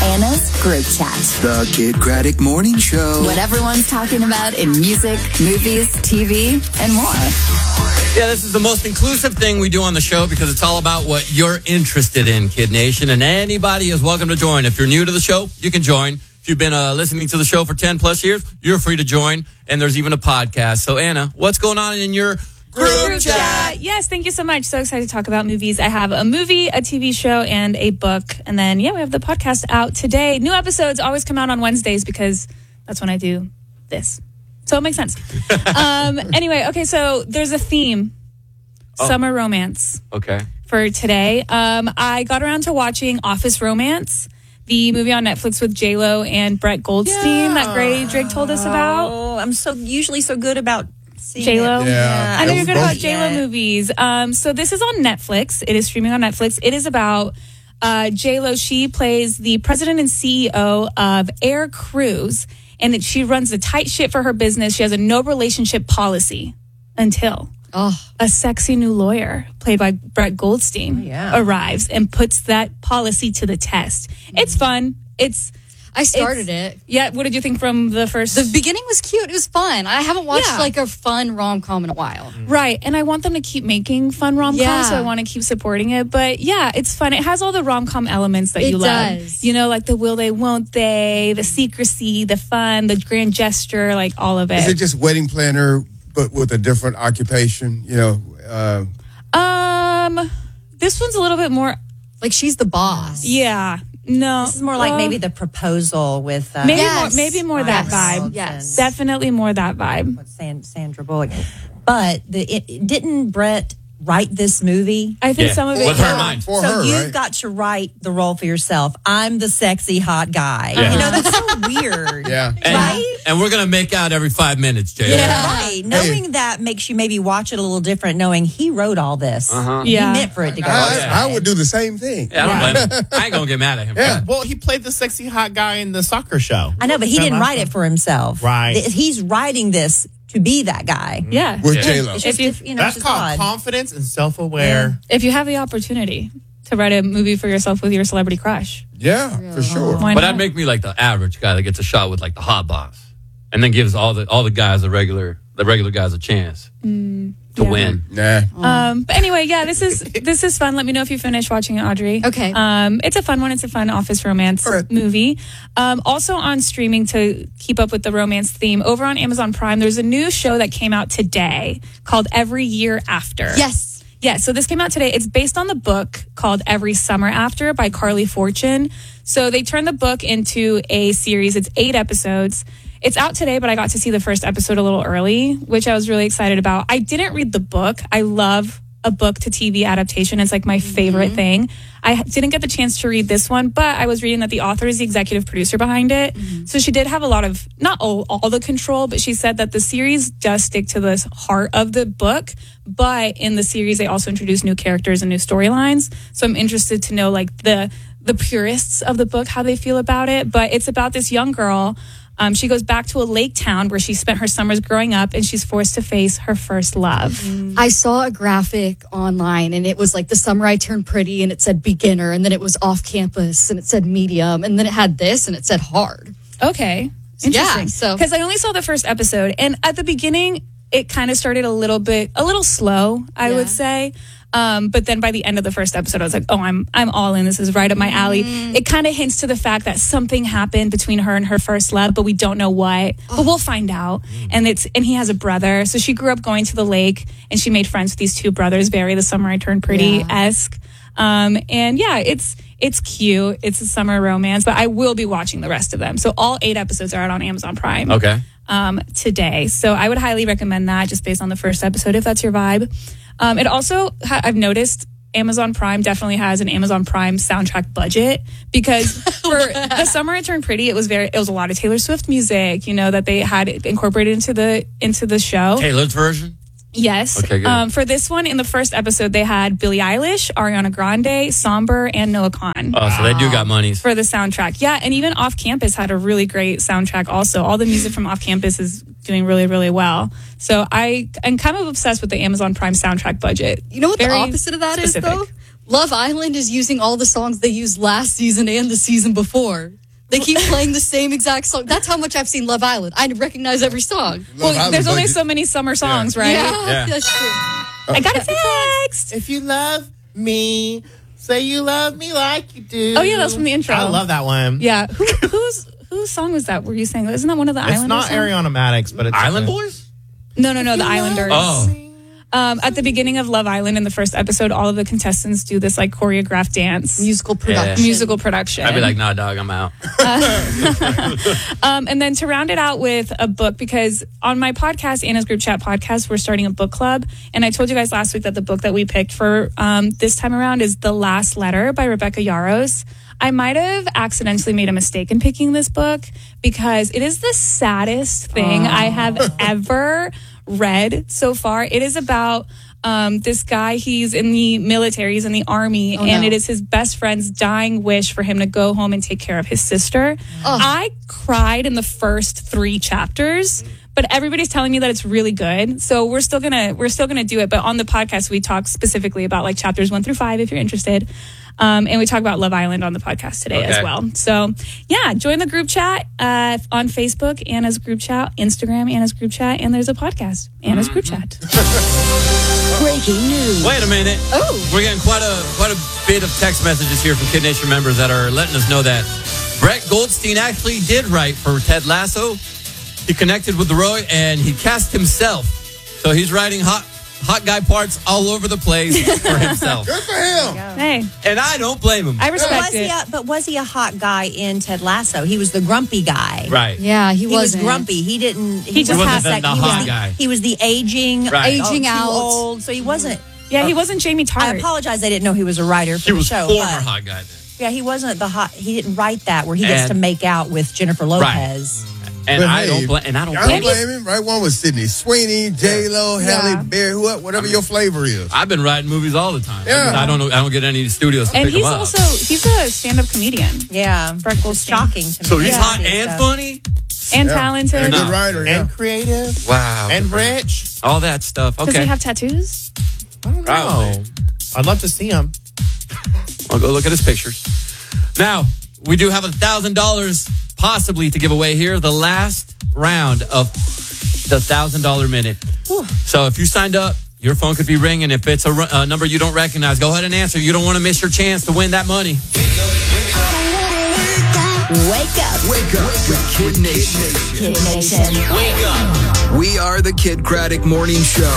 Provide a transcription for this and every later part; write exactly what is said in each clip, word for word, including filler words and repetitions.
Anna's Group Chat. The Kid Craddock Morning Show. What everyone's talking about in music, movies, T V, and more. Yeah, this is the most inclusive thing we do on the show because it's all about what you're interested in, Kid Nation. And anybody is welcome to join. If you're new to the show, you can join. If you've been uh, listening to the show for ten plus years, you're free to join. And there's even a podcast. So, Anna, what's going on in your group, group chat? chat? Yes, thank you so much. So excited to talk about movies. I have a movie, a T V show, and a book. And then, yeah, we have the podcast out today. New episodes always come out on Wednesdays because that's when I do this. So it makes sense. um, anyway, okay, so there's a theme. Oh. Summer romance. Okay. For today. Um, I got around to watching Office Romance, the movie on Netflix with J-Lo and Brett Goldstein yeah. that Gray Drake told us about. Oh, I'm so usually so good about seeing J-Lo. it. Yeah. I know you're good about J-Lo yeah. movies. Um, so this is on Netflix. It is streaming on Netflix. It is about uh, J-Lo. She plays the president and C E O of Air Cruise, and that she runs a tight ship for her business. She has a no relationship policy until... Oh. A sexy new lawyer, played by Brett Goldstein, oh, yeah. arrives and puts that policy to the test. Mm-hmm. It's fun. It's. I started it's, it. Yeah. What did you think from the first? The beginning was cute. It was fun. I haven't watched yeah. like a fun rom-com in a while. Right. And I want them to keep making fun rom-coms, yeah. so I want to keep supporting it. But yeah, it's fun. It has all the rom-com elements that it you love. Does. You know, like the will they, won't they, the secrecy, the fun, the grand gesture, like all of it. Is it just wedding planner, but with a different occupation? You know. Uh, um, this one's a little bit more like she's the boss. Yeah, no, this is more like uh, maybe the proposal with uh, maybe yes. more, maybe more that vibe. Yes, definitely more that vibe. With Sandra Bullock, but the, it, didn't Brett write this movie? I think yeah. some of it with her in mind. For so her, you've right? got to write the role for yourself. I'm the sexy hot guy. Yeah. You know, that's so weird. Yeah. And, right? And we're going to make out every five minutes, J-Lo. Yeah, right. Knowing that makes you maybe watch it a little different, knowing he wrote all this. Uh-huh. Yeah. He meant for it to go. I, yeah. I would do the same thing. Yeah, I don't blame him. I ain't going to get mad at him. Yeah. Well, he played the sexy hot guy in the soccer show. I know, but he didn't write it for himself. Right. He's writing this to be that guy. Yeah. With Yeah. J-Lo. It's just, If you- if, you know, That's it's just called odd. confidence and self-aware. If you have the opportunity to write a movie for yourself with your celebrity crush, Yeah, for sure. why But not? that'd make me like the average guy that gets a shot with like the hot boss, and then gives all the all the guys the regular the regular guys a chance Mm, to yeah. win. Nah. Um, but anyway, yeah, this is this is fun. Let me know if you finish watching it, Audrey. Okay. Um, it's a fun one. It's a fun office romance All right. movie. Um, also on streaming to keep up with the romance theme over on Amazon Prime. There's a new show that came out today called Every Year After. Yes. Yeah, so this came out today. It's based on the book called Every Summer After by Carly Fortune. So they turned the book into a series. It's eight episodes. It's out today, but I got to see the first episode a little early, which I was really excited about. I didn't read the book. I love a book to T V adaptation. It's like my favorite mm-hmm. thing. I didn't get the chance to read this one, but I was reading that the author is the executive producer behind it. Mm-hmm. So she did have a lot of, not all, all the control, but she said that the series does stick to the heart of the book. But in the series, they also introduce new characters and new storylines. So I'm interested to know like the, the purists of the book, how they feel about it. But it's about this young girl. Um, she goes back to a lake town where she spent her summers growing up, and she's forced to face her first love. Mm. I saw a graphic online, and it was like the summer I turned pretty, and it said beginner, and then it was off campus, and it said medium, and then it had this, and it said hard. Okay. Interesting. Yeah, so because I only saw the first episode, and at the beginning, it kind of started a little bit, a little slow, I Yeah. would say. Um, but then by the end of the first episode, I was like, oh, I'm I'm all in. This is right up my alley. Mm. It kind of hints to the fact that something happened between her and her first love, but we don't know what. Oh. But we'll find out. And it's and he has a brother. So she grew up going to the lake, and she made friends with these two brothers, very The Summer I Turned Pretty-esque. Um, and yeah, it's it's cute. It's a summer romance, but I will be watching the rest of them. So all eight episodes are out on Amazon Prime. Okay. Um, today. So I would highly recommend that just based on the first episode, if that's your vibe. Um, it also, ha- I've noticed Amazon Prime definitely has an Amazon Prime soundtrack budget because for The Summer I Turned Pretty, it was very, it was a lot of Taylor Swift music, you know, that they had incorporated into the, into the show. Taylor's version? Yes. Okay, good. Um, for this one, in the first episode, they had Billie Eilish, Ariana Grande, Somber, and Noah Kahan. Oh, so they do got monies. For the soundtrack. Yeah, and even Off Campus had a really great soundtrack also. All the music from Off Campus is doing really, really well. So I am kind of obsessed with the Amazon Prime soundtrack budget. You know what Very the opposite of that specific. is, though? Love Island is using all the songs they used last season and the season before. They keep playing the same exact song. That's how much I've seen Love Island. I recognize every song. Well, Island, there's only but- so many summer songs, right? Yeah, Yeah. that's true. I got a text. If you love me, say you love me like you do. Oh, yeah, that's from the intro. I love that one. Yeah. Who, whose whose song was that? Were you saying? Isn't that one of the It's Islanders? not songs? Ariana Madix, but it's Island a- Boys? No, no, no. The Islanders. Oh. Um, at the beginning of Love Island, in the first episode, all of the contestants do this like choreographed dance, Musical production. musical production. I'd be like, nah, dog, I'm out. Um, and then to round it out with a book, because on my podcast, Anna's Group Chat podcast, we're starting a book club. And I told you guys last week that the book that we picked for um, this time around is The Last Letter by Rebecca Yarros. I might have accidentally made a mistake in picking this book because it is the saddest thing I have ever read so far. It is about um, this guy. He's in the military, he's in the army, Oh, and no. it is his best friend's dying wish for him to go home and take care of his sister. I cried in the first three chapters. But everybody's telling me that it's really good, so we're still gonna we're still gonna do it. But on the podcast, we talk specifically about like chapters one through five if you're interested, um, and we talk about Love Island on the podcast today Okay. as well. So yeah, join the group chat uh, on Facebook, Anna's Group Chat, Instagram, Anna's Group Chat, and there's a podcast, Anna's Group Chat. Breaking news. Wait a minute. Oh. We're getting quite a quite a bit of text messages here from Kid Nation members that are letting us know that Brett Goldstein actually did write for Ted Lasso. He connected with the Roy and he cast himself. So he's writing hot hot guy parts all over the place for himself. Good for him. Hey, And I don't blame him. I Was respect he it. a, but was he a hot guy in Ted Lasso? He was the grumpy guy. Right. Yeah, he, He was wasn't. grumpy. He didn't. He, He just wasn't had the- sec- the he hot was the, guy. He was the aging, Right. oh, Aging too out. old. So he wasn't. Yeah, he wasn't Jamie I Tart. apologize. I didn't know he was a writer for He the was show. former but- hot guy then. Yeah, he wasn't the hot. He didn't write that where he gets And- to make out with Jennifer Lopez. And But I hey, don't blame and I don't I blame don't him. blame him. Right one was Sydney Sweeney, J Lo, Halle Yeah. Berry, who- whatever your flavor is. I've been writing movies all the time. Yeah. I don't know I don't get any studios to And pick he's them up. also he's a stand-up comedian Yeah, Brett it's Goldstein. shocking to me. so he's Yeah. hot Yeah. and So- funny? and Yeah. talented. And a No. good writer. Yeah. And creative. Wow. And rich. all that stuff. Does Okay. he have tattoos? I don't know. Probably. I'd love to see him. I'll go look at his pictures. Now, we do have a thousand dollars possibly to give away here. The last round of the thousand dollar minute. So if you signed up, your phone could be ringing. If it's a, ru- a number you don't recognize, go ahead and answer. You don't want to miss your chance to win that money. Wake up, Wake up with Kid Nation. Kid Nation. We are the Kid Craddock Morning Show.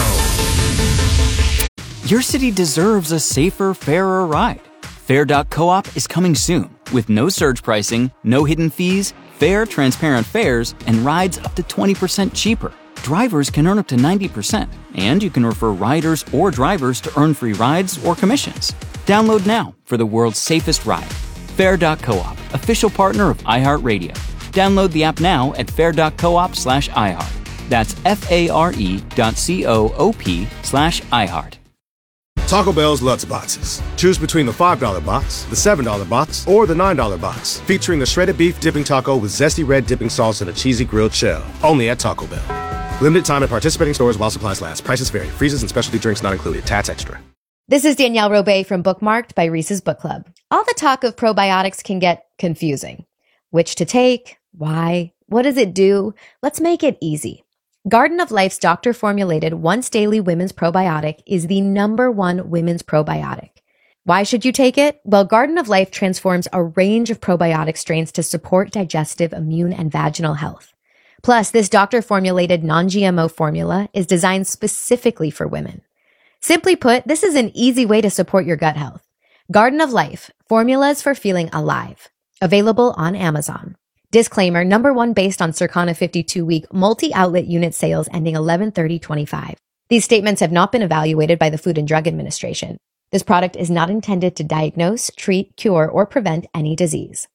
Your city deserves a safer, fairer ride. Fair dot coop is coming soon with no surge pricing, no hidden fees, fair, transparent fares, and rides up to twenty percent cheaper. Drivers can earn up to ninety percent, and you can refer riders or drivers to earn free rides or commissions. Download now for the world's safest ride. Fair dot coop, official partner of iHeartRadio. Download the app now at fair dot coop slash iHeart. That's F-A-R-E dot C-O-O-P slash iHeart. Taco Bell's Lutz Boxes. Choose between the five dollar box, the seven dollar box, or the nine dollar box, featuring the shredded beef dipping taco with zesty red dipping sauce and a cheesy grilled shell. Only at Taco Bell. Limited time at participating stores while supplies last. Prices vary. Freezes and specialty drinks not included. Tats extra. This is Danielle Robay from Bookmarked by Reese's Book Club. All the talk of probiotics can get confusing. Which to take? Why? What does it do? Let's make it easy. Garden of Life's doctor-formulated once-daily women's probiotic is the number one women's probiotic. Why should you take it? Well, Garden of Life transforms a range of probiotic strains to support digestive, immune, and vaginal health. Plus, this doctor-formulated non-G M O formula is designed specifically for women. Simply put, this is an easy way to support your gut health. Garden of Life, formulas for feeling alive. Available on Amazon. Disclaimer, number one based on Circana fifty-two week multi-outlet unit sales ending eleven thirty twenty-five. These statements have not been evaluated by the Food and Drug Administration. This product is not intended to diagnose, treat, cure, or prevent any disease.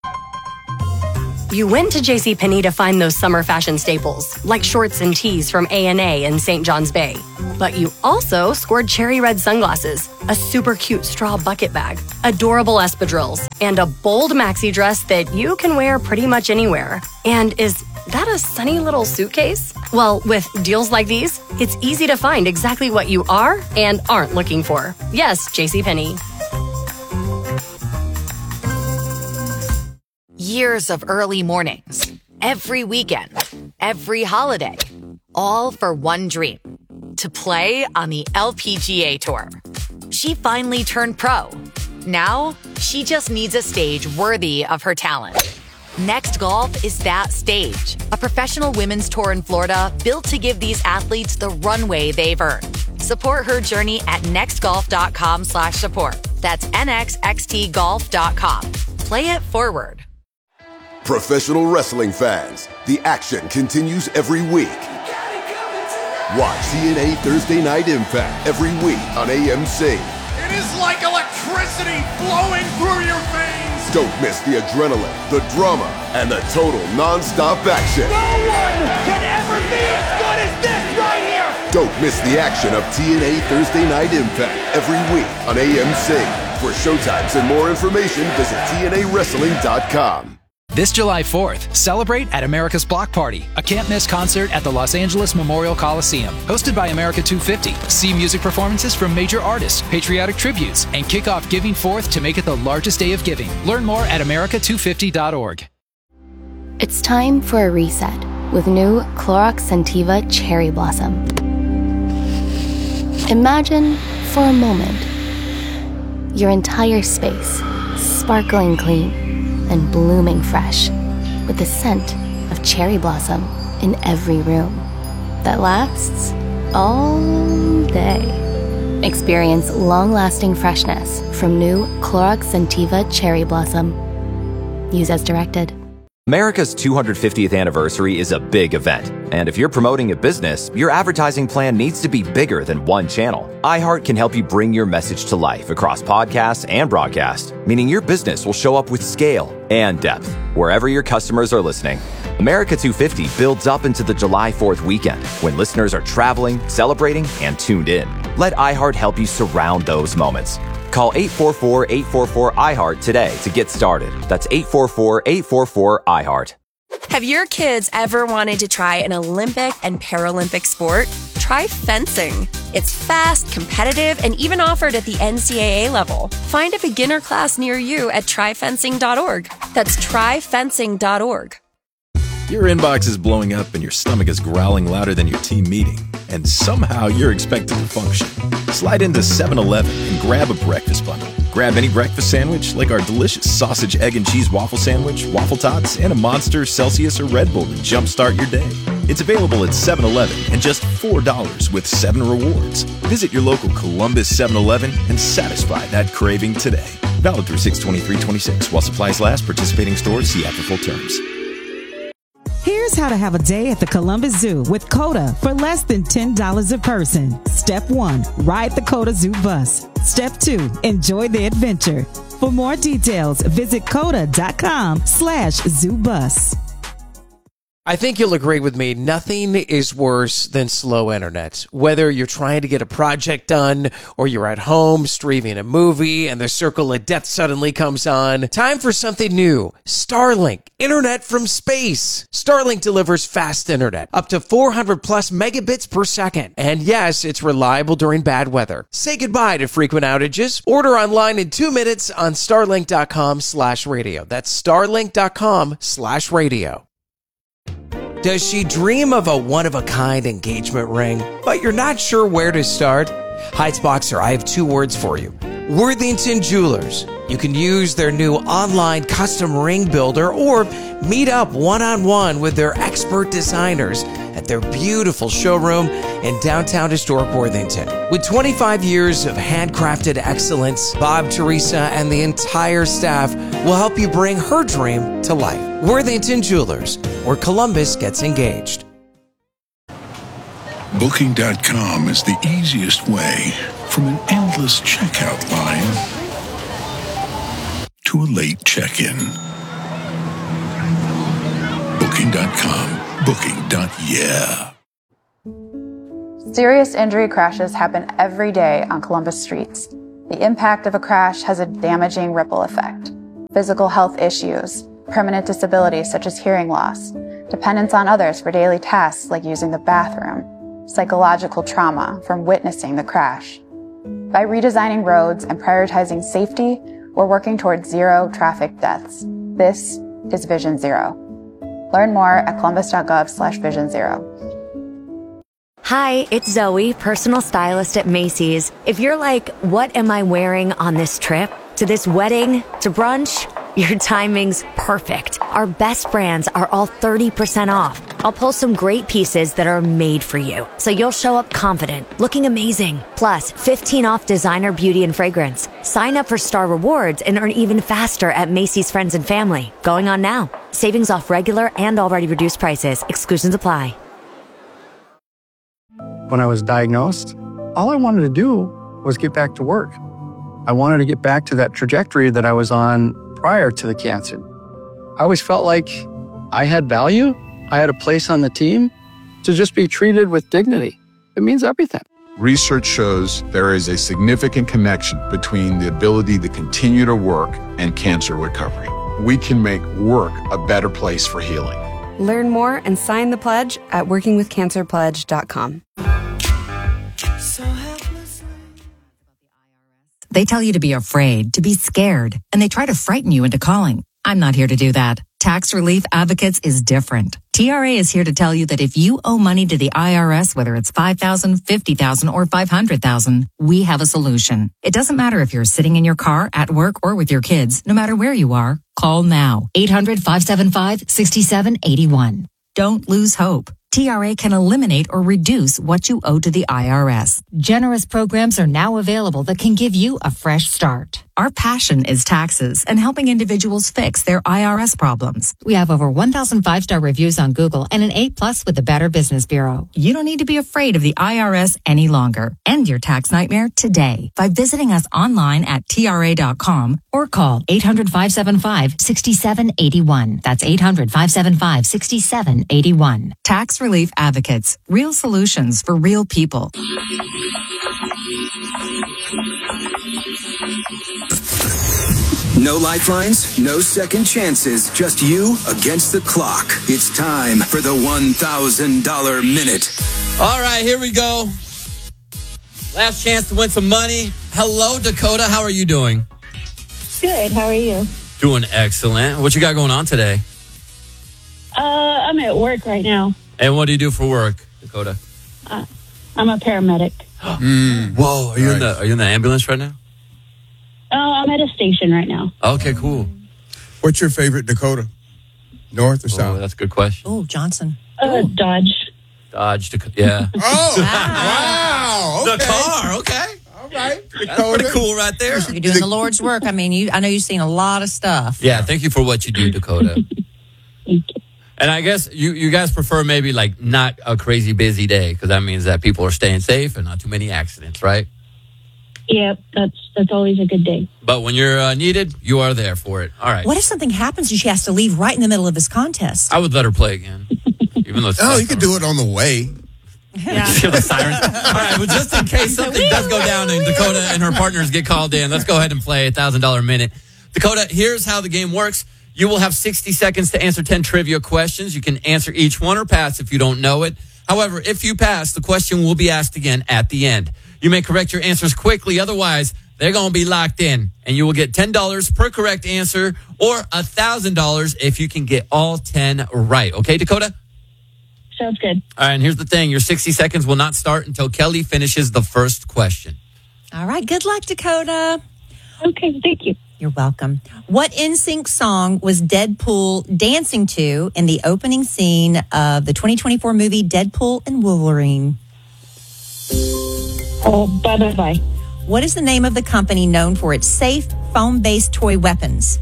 You went to JCPenney to find those summer fashion staples, like shorts and tees from A and A in Saint John's Bay. But you also scored cherry red sunglasses, a super cute straw bucket bag, adorable espadrilles, and a bold maxi dress that you can wear pretty much anywhere. And is that a sunny little suitcase? Well, with deals like these, it's easy to find exactly what you are and aren't looking for. Yes, JCPenney. Years of early mornings, every weekend, every holiday, all for one dream, to play on the L P G A Tour. She finally turned pro. Now, she just needs a stage worthy of her talent. Next Golf is that stage, a professional women's tour in Florida built to give these athletes the runway they've earned. Support her journey at nextgolf.com slash support. That's nxxtgolf.com. Play it forward. Professional wrestling fans, the action continues every week. Watch T N A Thursday Night Impact every week on A M C. It is like electricity flowing through your veins. Don't miss the adrenaline, the drama, and the total non-stop action. No one can ever be as good as this right here. Don't miss the action of T N A Thursday Night Impact every week on A M C. For showtimes and more information, visit T N A wrestling dot com. This July fourth, celebrate at America's Block Party, a can't-miss concert at the Los Angeles Memorial Coliseum. Hosted by America two fifty, see music performances from major artists, patriotic tributes, and kick off Giving Forth to make it the largest day of giving. Learn more at america two fifty dot org. It's time for a reset with new Clorox Scentiva Cherry Blossom. Imagine, for a moment, your entire space sparkling clean and blooming fresh, with the scent of cherry blossom in every room that lasts all day. Experience long-lasting freshness from new Clorox Scentiva Cherry Blossom. Use as directed. America's two hundred fiftieth anniversary is a big event, and if you're promoting a business, your advertising plan needs to be bigger than one channel. iHeart can help you bring your message to life across podcasts and broadcast, meaning your business will show up with scale and depth wherever your customers are listening. America two fifty builds up into the July fourth weekend when listeners are traveling, celebrating, and tuned in. Let iHeart help you surround those moments. Call eight four four, eight four four, I heart today to get started. That's eight four four, eight four four, I heart. Have your kids ever wanted to try an Olympic and Paralympic sport? Try fencing. It's fast, competitive, and even offered at the N C double A level. Find a beginner class near you at try fencing dot org. That's try fencing dot org. Your inbox is blowing up and your stomach is growling louder than your team meeting, and somehow you're expected to function. Slide into seven eleven and grab a breakfast bundle. Grab any breakfast sandwich like our delicious sausage, egg, and cheese waffle sandwich, waffle tots, and a Monster, Celsius, or Red Bull to jumpstart your day. It's available at seven eleven and just four dollars with seven rewards. Visit your local Columbus seven eleven and satisfy that craving today. Valid through six twenty-three twenty-six while supplies last. Participating stores, see after full terms. Here's how to have a day at the Columbus Zoo with COTA for less than ten dollars a person. Step one, ride the COTA Zoo bus. Step two, enjoy the adventure. For more details, visit COTA.com slash zoo bus. I think you'll agree with me, nothing is worse than slow internet. Whether you're trying to get a project done or you're at home streaming a movie and the circle of death suddenly comes on, time for something new. Starlink, internet from space. Starlink delivers fast internet, up to four hundred plus megabits per second. And yes, it's reliable during bad weather. Say goodbye to frequent outages. Order online in two minutes on starlink.com slash radio. That's starlink.com slash radio. Does she dream of a one-of-a-kind engagement ring, but you're not sure where to start? Heights Boxer, I have two words for you. Worthington Jewelers. You can use their new online custom ring builder or meet up one-on-one with their expert designers at their beautiful showroom in downtown historic Worthington. With twenty-five years of handcrafted excellence, Bob, Teresa, and the entire staff will help you bring her dream to life. Worthington Jewelers, where Columbus gets engaged. Booking dot com is the easiest way from an endless checkout line to a late check-in. Booking dot com. Booking. Yeah. Serious injury crashes happen every day on Columbus streets. The impact of a crash has a damaging ripple effect. Physical health issues, permanent disabilities such as hearing loss, dependence on others for daily tasks like using the bathroom, psychological trauma from witnessing the crash. By redesigning roads and prioritizing safety, we're working towards zero traffic deaths. This is Vision Zero. Learn more at columbus.gov slash vision zero. Hi, it's Zoe, personal stylist at Macy's. If you're like, what am I wearing on this trip? To this wedding? To brunch? Your timing's perfect. Our best brands are all thirty percent off. I'll pull some great pieces that are made for you, so you'll show up confident, looking amazing. Plus, fifteen off designer beauty and fragrance. Sign up for Star Rewards and earn even faster at Macy's Friends and Family. Going on now. Savings off regular and already reduced prices. Exclusions apply. When I was diagnosed, all I wanted to do was get back to work. I wanted to get back to that trajectory that I was on prior to the cancer. I always felt like I had value. I had a place on the team. To just be treated with dignity, it means everything. Research shows there is a significant connection between the ability to continue to work and cancer recovery. We can make work a better place for healing. Learn more and sign the pledge at working with cancer pledge dot com. They tell you to be afraid, to be scared, and they try to frighten you into calling. I'm not here to do that. Tax Relief Advocates is different. T R A is here to tell you that if you owe money to the I R S, whether it's five thousand dollars, fifty thousand dollars, or five hundred thousand dollars, we have a solution. It doesn't matter if you're sitting in your car, at work, or with your kids. No matter where you are, call now. eight hundred, five seven five, six seven eight one. Don't lose hope. T R A can eliminate or reduce what you owe to the I R S. Generous programs are now available that can give you a fresh start. Our passion is taxes and helping individuals fix their I R S problems. We have over one thousand five-star reviews on Google and an A plus with the Better Business Bureau. You don't need to be afraid of the I R S any longer. End your tax nightmare today by visiting us online at T R A dot com or call eight hundred, five seven five, six seven eight one. That's eight hundred, five seven five, six seven eight one. Tax Relief Advocates. Real solutions for real people. No lifelines, no second chances, just you against the clock. It's time for the one thousand dollars minute. All right, here we go. Last chance to win some money. Hello, Dakota. How are you doing? Good. How are you? Doing excellent. What you got going on today? Uh, I'm at work right now. And what do you do for work, Dakota? Uh, I'm a paramedic. mm. Whoa, are you right. in the are you in the ambulance right now? Oh, I'm at a station right now. Okay, cool. What's your favorite Dakota? North or south? Oh, that's a good question. Oh, Johnson. Uh, Dodge. Dodge, Dakota. Yeah. oh, wow. Okay. The car, okay. All right. Dakota. That's pretty cool right there. You're doing the Lord's work. I mean, you. I know you've seen a lot of stuff. Yeah, thank you for what you do, Dakota. Thank you. And I guess you, you guys prefer maybe like not a crazy busy day because that means that people are staying safe and not too many accidents, right? Yep, that's that's always a good day. But when you're uh, needed, you are there for it. All right. What if something happens and she has to leave right in the middle of this contest? I would let her play again. Even though it's oh, you could do it on the way. Yeah. Hear the sirens. All right, well, just in case something does go down and Dakota and her partners get called in, let's go ahead and play a one thousand dollars minute. Dakota, here's how the game works. You will have sixty seconds to answer ten trivia questions. You can answer each one or pass if you don't know it. However, if you pass, the question will be asked again at the end. You may correct your answers quickly. Otherwise, they're going to be locked in. And you will get ten dollars per correct answer or one thousand dollars if you can get all ten right. Okay, Dakota? Sounds good. All right, and here's the thing. Your sixty seconds will not start until Kelly finishes the first question. All right. Good luck, Dakota. Okay, thank you. You're welcome. What N Sync song was Deadpool dancing to in the opening scene of the twenty twenty-four movie Deadpool and Wolverine? Oh, bye, bye, bye. What is the name of the company known for its safe, foam-based toy weapons?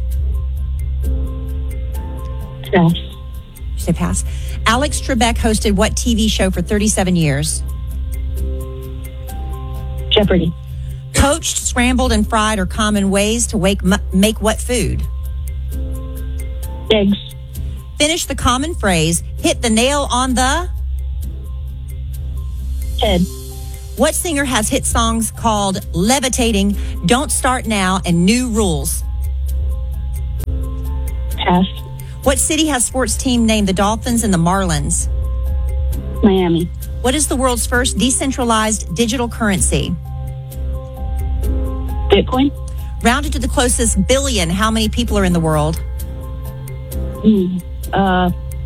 Pass. You say pass. Alex Trebek hosted what T V show for thirty-seven years? Jeopardy. Poached, scrambled, and fried are common ways to wake, m- make what food? Eggs. Finish the common phrase, hit the nail on the... head. What singer has hit songs called Levitating, Don't Start Now, and New Rules? Pass. What city has sports team named the Dolphins and the Marlins? Miami. What is the world's first decentralized digital currency? Bitcoin. Rounded to the closest billion, how many people are in the world? Mm, uh,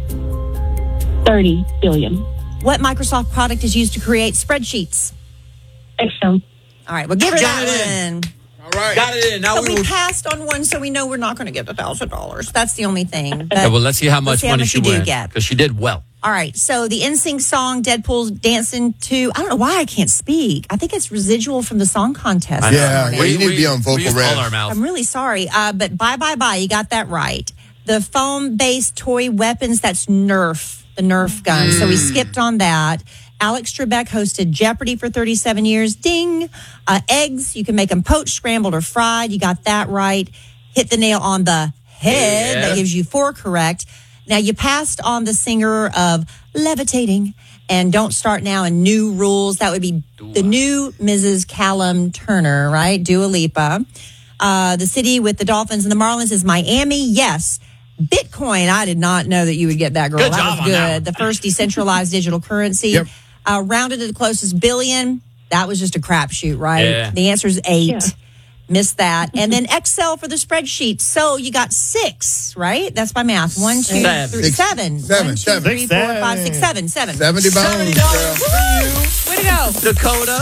thirty billion. What Microsoft product is used to create spreadsheets? Excel. All right, well, give her Got that it in. one. All right. Got it in. Now So we we will. passed on one, so we know we're not going to get the thousand dollars. That's the only thing. But Yeah, well, let's see how much let's see money much she you do wins. get. Because she did well. All right, so the N Sync song "Deadpool's Dancing to," I don't know why I can't speak. I think it's residual from the song contest. I know. Yeah, yeah, We- you need to we- be on we vocal use all rap. our mouth. I'm really sorry, uh, but bye, bye, bye. You got that right. The foam-based toy weapons, that's Nerf, the Nerf gun. So we skipped on that. Alex Trebek hosted Jeopardy for thirty-seven years. Ding. Uh, eggs, you can make them poached, scrambled, or fried. You got that right. Hit the nail on the head. Yeah. That gives you four correct. Now, you passed on the singer of Levitating and Don't Start Now and New Rules. That would be the new Missus Callum Turner, right? Dua Lipa. Uh, the city with the Dolphins and the Marlins is Miami. Yes. Bitcoin. I did not know that you would get that, girl. Good that job was on good. that one. The first decentralized digital currency. Yep. Uh, rounded to the closest billion. That was just a crapshoot, right? Yeah. The answer is eight. Yeah. Missed that. And then Excel for the spreadsheet. So you got six, right? That's my math. One, two, Seven. three, Six. seven. Seven, One, two, seven. three, four, five, six, seven. Seven. seventy seventy bones, dollars girl. for you. Way to go. Dakota,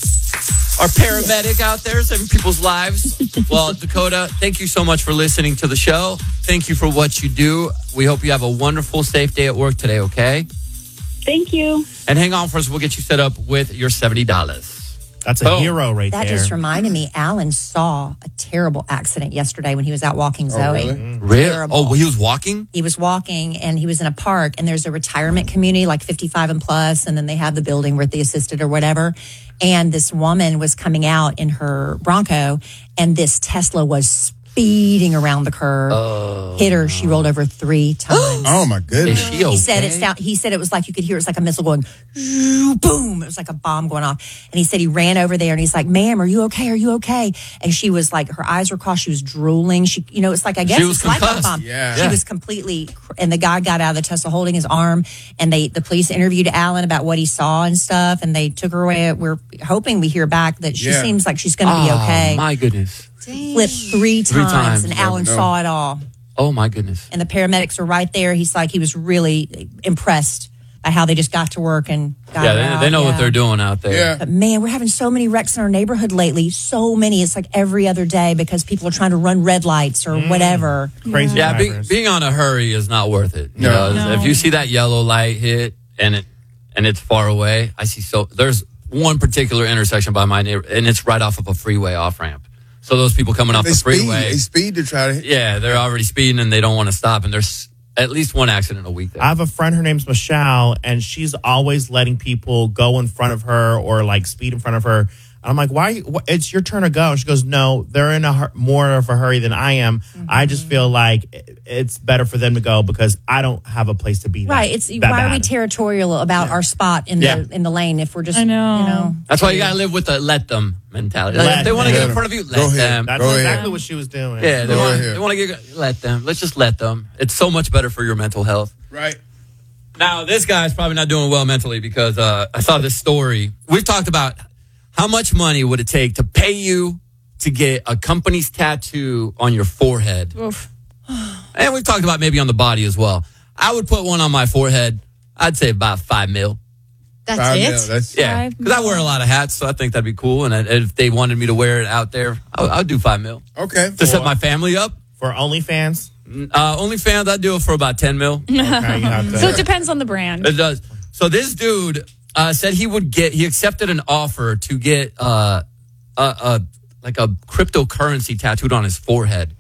our paramedic out there saving people's lives. Well, Dakota, thank you so much for listening to the show. Thank you for what you do. We hope you have a wonderful, safe day at work today, okay? Thank you. And hang on for us. We'll get you set up with your seventy dollars. That's a Boom. hero right That there. just reminded me, Alan saw a terrible accident yesterday when he was out walking Zoe. really? Really? Terrible. Oh, he was walking? He was walking and he was in a park, and there's a retirement community like fifty-five and plus, and then they have the building where the assisted or whatever. And this woman was coming out in her Bronco, and this Tesla was speeding around the curb, Oh. hit her. She rolled over three times. Oh my Is goodness. she okay? He said it sound, He said it was like you could hear it's like a missile going, "Zhoo," boom. It was like a bomb going off. And he said he ran over there and he's like, "Ma'am, are you okay? Are you okay?" And she was like, her eyes were crossed. She was drooling. She, you know, it's like I guess She was it's like a concussed. bomb. Yeah. She Yeah. was completely. And the guy got out of the Tesla holding his arm, and they the police interviewed Alan about what he saw and stuff, and they took her away. We're hoping we hear back that she Yeah. seems like she's going to be Oh, okay. my goodness. Flipped three times, Three times. and Never Alan know. saw it all. Oh, my goodness. And the paramedics were right there. He's like, he was really impressed by how they just got to work and got Yeah, her they, out. they know what Yeah. they're doing out there. Yeah. But man, we're having so many wrecks in our neighborhood lately. So many. It's like every other day because people are trying to run red lights or whatever. Crazy Yeah, be, drivers. being on a hurry is not worth it. You No. know, if you see that yellow light hit and it and it's far away, I see so there's one particular intersection by my neighbor, and it's right off of a freeway off ramp. So those people coming off They the speed. freeway, They speed to try to. yeah, they're already speeding and they don't want to stop. And there's at least one accident a week there. I have a friend, her name's Michelle, and she's always letting people go in front of her or like speed in front of her. And I'm like, why? Are you, wh- it's your turn to go. And she goes, no, they're in a hur- more of a hurry than I am. I just feel like it- it's better for them to go because I don't have a place to be. Right. that- It's that why are we bad. territorial about our spot in Yeah. the in the lane if we're just I know. you know That's why you gotta live with the let them mentality. Like, Let if they want to get them. in front of you, let Go ahead. them. That's Go ahead. exactly what she was doing. Yeah, they Go want, ahead. they want to get let them. Let's just let them. It's so much better for your mental health. Right. Now, this guy's probably not doing well mentally because uh, I saw this story. We've talked about how much money would it take to pay you to get a company's tattoo on your forehead. Oof. And we've talked about maybe on the body as well. I would put one on my forehead. I'd say about five mil. that's Five it. mil, that's Yeah, Five because I wear a lot of hats, so I think that'd be cool. And I- if they wanted me to wear it out there, I- I'd do five mil okay. to set my family up. For OnlyFans? Uh, OnlyFans, I'd do it for about ten mil. Okay, you have to. So it depends on the brand. It does. So this dude uh, said he would get. He accepted an offer to get uh, a, a like a cryptocurrency tattooed on his forehead,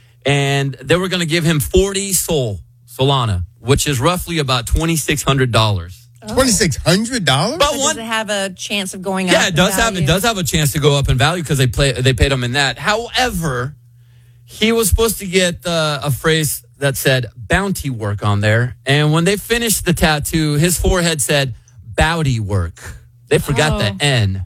and they were going to give him forty Sol Solana, which is roughly about twenty six hundred dollars. Twenty six hundred dollars. But does it have a chance of going up? Yeah, it in does have value? it does have a chance to go up in value because they play they paid him in that. However, he was supposed to get uh, a phrase that said bounty work on there, and when they finished the tattoo, his forehead said bowdy work. They forgot Oh. the N,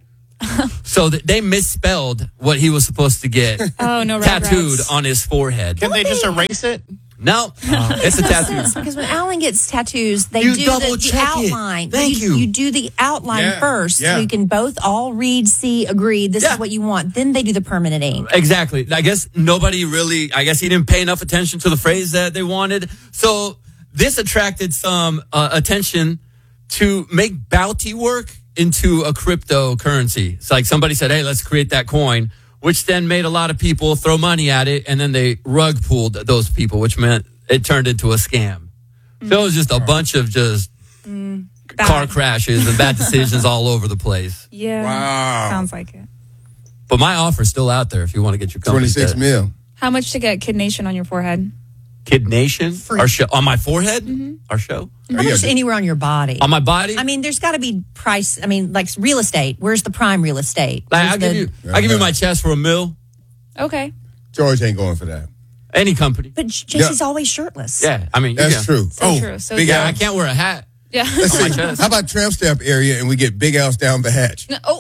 so th- they misspelled what he was supposed to get Oh, no tattooed regrets. on his forehead. Can they just erase it? No, it's a tattoo. Because when Alan gets tattoos, they You do double the, the check it. outline. Thank you. You do the outline Yeah, first, yeah. so you can both all read, see, agree. This is what you want. Then they do the permanent ink. Exactly. I guess nobody really, I guess he didn't pay enough attention to the phrase that they wanted. So this attracted some uh, attention to make bounty work into a cryptocurrency. It's like somebody said, hey, let's create that coin, which then made a lot of people throw money at it, and then they rug pulled those people, which meant it turned into a scam. Mm. So it was just a bunch of just Mm, car crashes and bad decisions all over the place. Yeah. Wow. Sounds like it. But my offer's still out there if you want to get your company. twenty-six set. mil. How much to get Kid Nation on your forehead? Kid Nation? Our show on my forehead? Our show? How much anywhere on your body? On my body? I mean, there's got to be price. I mean, like real estate. Where's the prime real estate? Like, Where's I'll give the- you I give you my chest for a mil. Okay. George ain't going for that. Any company. But J C's always shirtless. Yeah, I mean, you That's can. true. So oh, true, so Big true. Al. I can't wear a hat. Yeah. Let's on my see. chest. How about tramp stamp area and we get Big Al's down the hatch? Oh.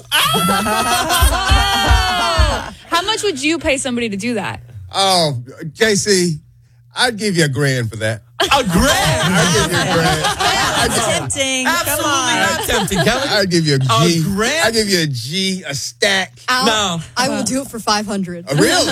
How much would you pay somebody to do that? Oh, J C, I'd give you a grand for that. A grand? I'd give you a grand. That's tempting. Come on. Not tempting, Kelly. I'd give you a G. A grand? I'd give you a G, a stack. No. I will do it for five hundred. Uh, really?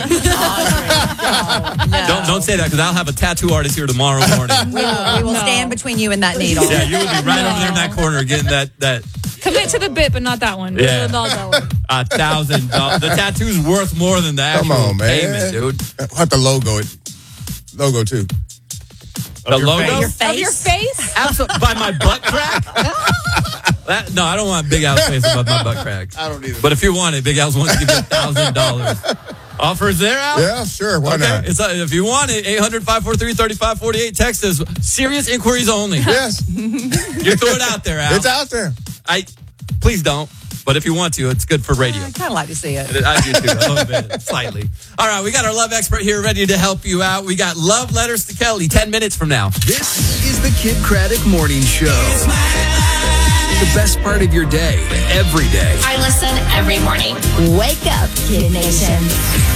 Don't don't say that because I'll have a tattoo artist here tomorrow morning. We will, we will stand between you and that needle. Yeah, you would be right over there in that corner getting that that Commit to the bit, but not that one. Yeah. The dollar. a thousand dollars. The tattoo's worth more than the actual Come on, man. payment, dude. I'll have to logo it. Logo, too. The logo? Your face? Of your face? Absolutely. By my butt crack? That, no, I don't want Big Al's face above my butt crack. I don't either. But if you want it, Big Al's wants to give you a thousand dollars. Offers there, Al? Yeah, sure. Why Okay. not? It's, uh, if you want it, eight hundred, five four three, three five four eight. Text us. Serious inquiries only. Yes. You throw it out there, Al. It's out there. I, please don't. But if you want to, it's good for radio. I kind of like to see it. I do too, a little bit, slightly. All right, we got our love expert here ready to help you out. We got love letters to Kelly ten minutes from now. This is the Kid Craddock Morning Show. The best part of your day, every day. I listen every morning. Wake up, Kid Nation.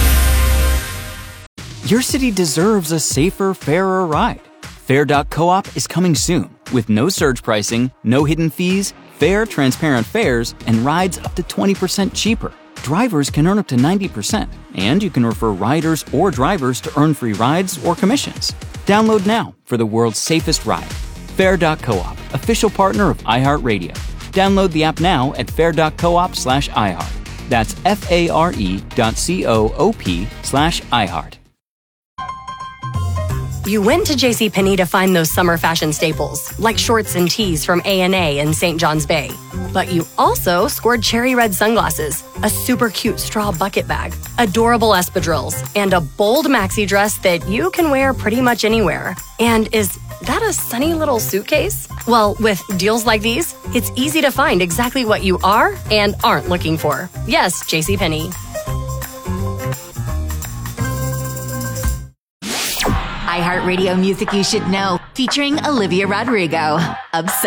Your city deserves a safer, fairer ride. Fair dot coop is coming soon with no surge pricing, no hidden fees, fair, transparent fares, and rides up to twenty percent cheaper. Drivers can earn up to ninety percent, and you can refer riders or drivers to earn free rides or commissions. Download now for the world's safest ride. Fair dot coop, official partner of iHeartRadio. Download the app now at fair dot coop slash iHeart. That's F-A-R-E dot C-O-O-P slash iHeart. You went to JCPenney to find those summer fashion staples, like shorts and tees from A and A in Saint John's Bay. But you also scored cherry red sunglasses, a super cute straw bucket bag, adorable espadrilles, and a bold maxi dress that you can wear pretty much anywhere. And is that a sunny little suitcase? Well, with deals like these, it's easy to find exactly what you are and aren't looking for. Yes, JCPenney. iHeartRadio music you should know, featuring Olivia Rodrigo. Obsessed.